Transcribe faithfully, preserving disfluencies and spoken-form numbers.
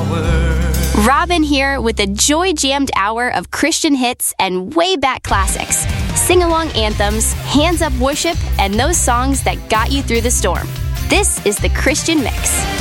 Robin here with a joy-jammed hour of Christian hits and way-back classics, sing-along anthems, hands-up worship, and those songs that got you through the storm. This is the Christian Mix.